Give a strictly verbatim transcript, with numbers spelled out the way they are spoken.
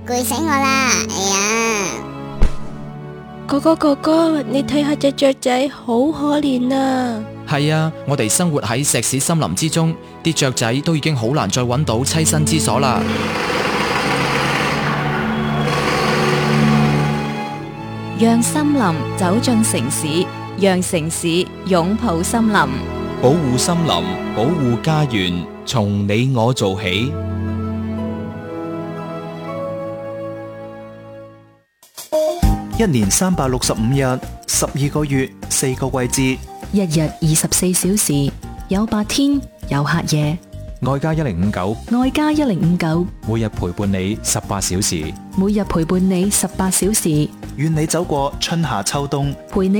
攰死我啦！哎呀， 哥哥哥哥，你睇下隻雀仔好可憐啊！ 係啊，我哋生活喺石屎森林之中，啲雀仔都已經好難再揾到棲身之所啦。 讓森林走進城市，讓城市擁抱森林。 保護森林，保護家園，從你我做起。 一年三百六十五日，十二個月，四個季節， 一日二十四小時，有白天，有黑夜。 愛家一零五九， 愛家一零五九， 每日陪伴你十八小時， 每日陪伴你十八小時， 願你走過春夏秋冬， 陪你